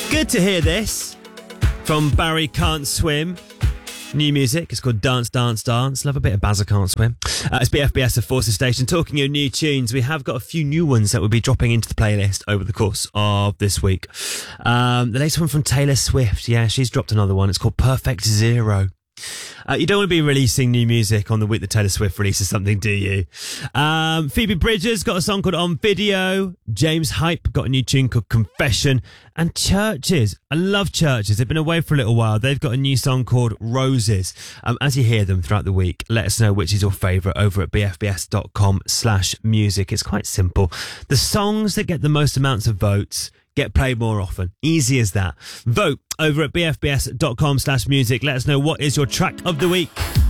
Good to hear this from Barry Can't Swim. New music, it's called Dance, Dance, Dance. Love a bit of Bazza Can't Swim. It's BFBS of Forces Station. Talking of new tunes, we have got a few new ones that will be dropping into the playlist over the course of this week. The latest one from Taylor Swift. Yeah, she's dropped another one. It's called Perfect Zero. You don't want to be releasing new music on the week that Taylor Swift releases something, do you? Phoebe Bridgers got a song called On Video. James Hype got a new tune called Confession. And Churches. I love Churches. They've been away for a little while. They've got a new song called Roses. As you hear them throughout the week, let us know which is your favourite over at bfbs.com/music. It's quite simple. The songs that get the most amounts of votes get played more often. Easy as that. Vote over at bfbs.com/music. Let us know what is your track of the week.